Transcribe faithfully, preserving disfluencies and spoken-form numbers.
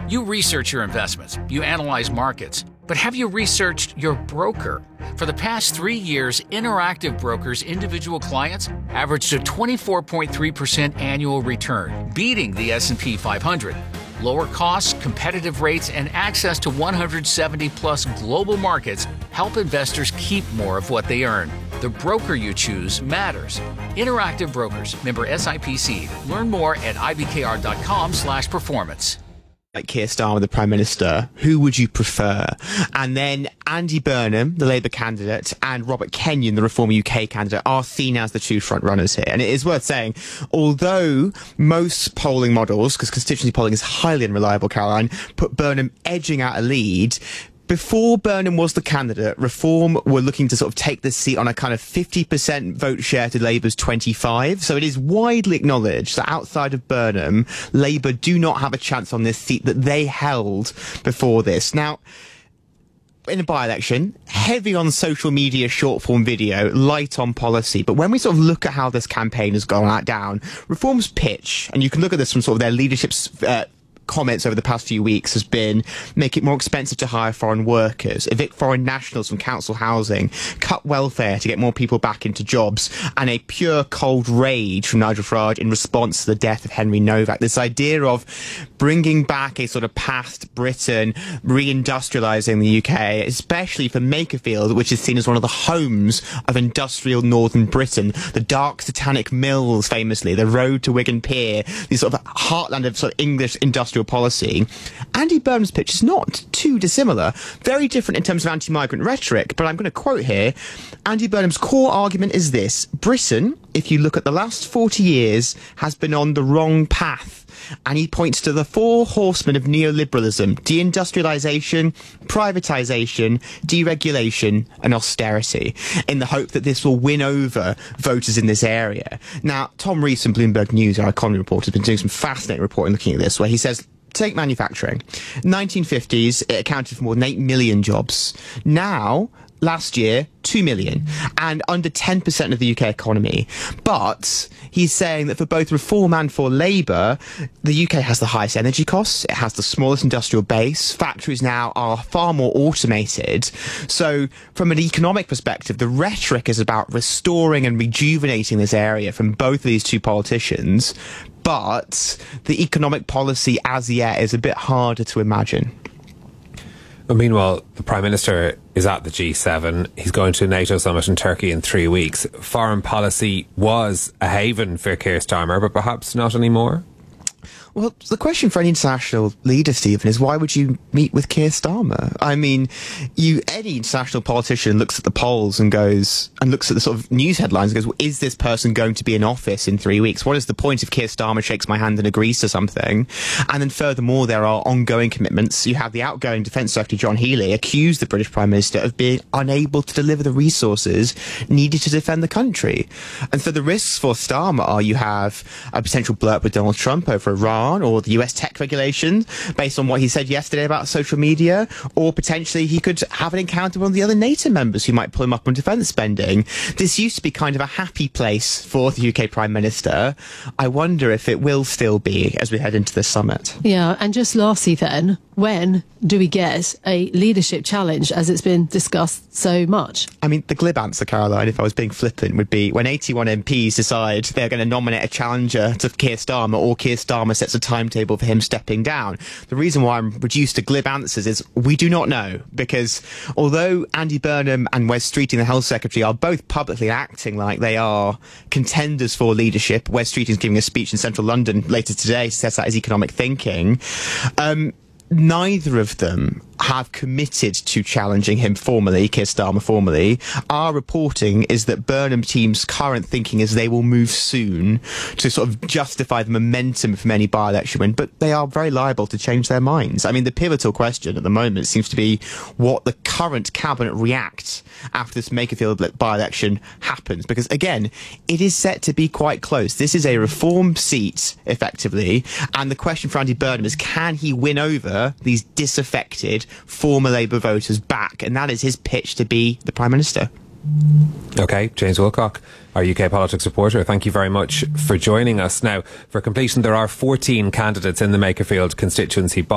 You research your investments, you analyze markets, but have you researched your broker? For the past three years, Interactive Brokers' individual clients averaged a twenty-four point three percent annual return, beating the S and P five hundred. Lower costs, competitive rates, and access to one hundred seventy plus global markets help investors keep more of what they earn. The broker you choose matters. Interactive Brokers, member S I P C. Learn more at ibkr.com slash performance. Like Keir Starmer, the Prime Minister, who would you prefer? And then Andy Burnham, the Labour candidate, and Robert Kenyon, the Reform U K candidate, are seen as the two front runners here. And it is worth saying, although most polling models, because constituency polling is highly unreliable, Caroline, put Burnham edging out a lead, before Burnham was the candidate, Reform were looking to sort of take the seat on a kind of fifty percent vote share to Labour's twenty-five. So it is widely acknowledged that outside of Burnham, Labour do not have a chance on this seat that they held before this. Now, in a by-election, heavy on social media short-form video, light on policy. But when we sort of look at how this campaign has gone out down, Reform's pitch, and you can look at this from sort of their leadership's uh, comments over the past few weeks, has been make it more expensive to hire foreign workers, evict foreign nationals from council housing, cut welfare to get more people back into jobs, and a pure cold rage from Nigel Farage in response to the death of Henry Novak. This idea of bringing back a sort of past Britain, reindustrialising the U K, especially for Makerfield, which is seen as one of the homes of industrial northern Britain, the dark satanic mills famously, the road to Wigan Pier, these sort of heartland of sort of English industrial policy. Andy Burnham's pitch is not too dissimilar. Very different in terms of anti-migrant rhetoric, but I'm going to quote here. Andy Burnham's core argument is this: Britain, if you look at the last forty years, has been on the wrong path. And he points to the four horsemen of neoliberalism: deindustrialisation, privatisation, deregulation and austerity, in the hope that this will win over voters in this area. Now, Tom Rees from Bloomberg News, our economy reporter, has been doing some fascinating reporting looking at this, where he says, take manufacturing. nineteen fifties, it accounted for more than eight million jobs. Now, last year, two million, and under ten percent of the U K economy. But he's saying that for both Reform and for Labour, the U K has the highest energy costs, it has the smallest industrial base, factories now are far more automated. So from an economic perspective, the rhetoric is about restoring and rejuvenating this area from both of these two politicians, but the economic policy as yet is a bit harder to imagine. Well, meanwhile, the Prime Minister is at the G seven. He's going to a NATO summit in Turkey in three weeks. Foreign policy was a haven for Keir Starmer, but perhaps not anymore? Well, the question for any international leader, Stephen, is why would you meet with Keir Starmer? I mean, you any international politician looks at the polls and goes, and looks at the sort of news headlines and goes, well, is this person going to be in office in three weeks? What is the point if Keir Starmer shakes my hand and agrees to something? And then furthermore, there are ongoing commitments. You have the outgoing Defence Secretary, John Healey, accused the British Prime Minister of being unable to deliver the resources needed to defend the country. And so the risks for Starmer are you have a potential blurb with Donald Trump over Iran, or the U S tech regulation based on what he said yesterday about social media, or potentially he could have an encounter with one of the other NATO members who might pull him up on defence spending. This used to be kind of a happy place for the U K Prime Minister. I wonder if it will still be as we head into the summit. Yeah, and just lastly then, when do we get a leadership challenge as it's been discussed so much? I mean, the glib answer, Caroline, if I was being flippant, would be when eighty-one M Ps decide they're going to nominate a challenger to Keir Starmer, or Keir Starmer sets a timetable for him stepping down. The reason why I'm reduced to glib answers is we do not know, because although Andy Burnham and Wes Streeting, the Health Secretary, are both publicly acting like they are contenders for leadership, Wes Streeting is giving a speech in central London later today to set out his economic thinking, um, neither of them have committed to challenging him formally, Keir Starmer formally. Our reporting is that Burnham team's current thinking is they will move soon to sort of justify the momentum from any by-election win, but they are very liable to change their minds. I mean, the pivotal question at the moment seems to be what the current cabinet reacts after this Makerfield by-election happens, because again, it is set to be quite close. This is a Reform seat, effectively, and the question for Andy Burnham is, can he win over these disaffected former Labour voters back? And that is his pitch to be the Prime Minister. OK, James Wilcock, our U K politics reporter, thank you very much for joining us. Now, for completion, there are fourteen candidates in the Makerfield constituency.